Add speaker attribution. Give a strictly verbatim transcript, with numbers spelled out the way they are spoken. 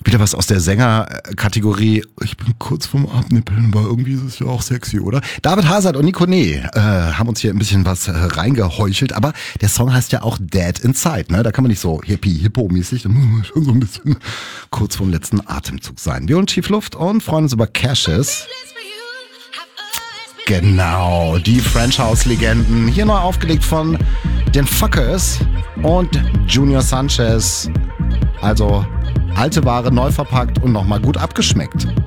Speaker 1: Wieder was aus der Sängerkategorie. Ich bin kurz vorm Abnippeln, aber irgendwie ist es ja auch sexy, oder? David Hazard und Nico Nee äh, haben uns hier ein bisschen was äh, reingeheuchelt, aber der Song heißt ja auch Dead Inside, ne? Da kann man nicht so hippie-hippo-mäßig, da muss man schon so ein bisschen kurz vorm letzten Atemzug sein. Wir und Chief Luft und freuen uns über Cashes. Genau, die French House-Legenden. Hier neu aufgelegt von den Fuckers und Junior Sanchez. Also alte Ware neu verpackt und nochmal gut abgeschmeckt.